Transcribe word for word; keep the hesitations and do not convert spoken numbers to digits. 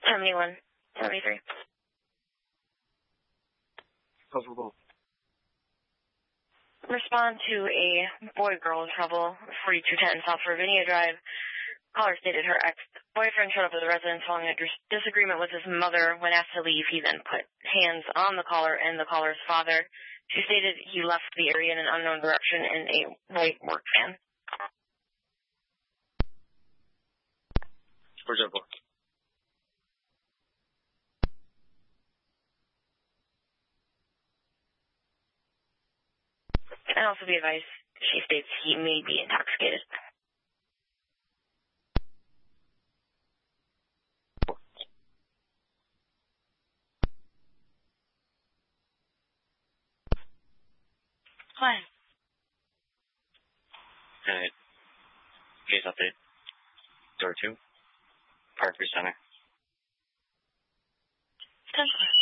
seventy-one, seventy-three. Possible. Respond to a boy-girl trouble, forty-two ten South Ravinia Drive. Caller stated her ex-boyfriend showed up at the residence following a dis- disagreement with his mother. When asked to leave, he then put hands on the caller and the caller's father. She stated he left the area in an unknown direction in a white work van. For example. And also be advised, she states he may be intoxicated. Hi. Alright. Case update. Door two. Parker Center. Potentially.